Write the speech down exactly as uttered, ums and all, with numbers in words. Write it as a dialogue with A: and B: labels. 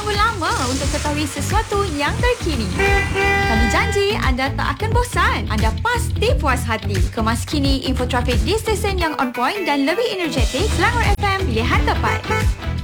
A: tunggu lama untuk ketahui sesuatu yang terkini? Kami janji anda tak akan bosan. Anda pasti puas hati. Kemas kini info trafik di stesen yang on point dan lebih energetik. Selangor F M, pilihan tepat.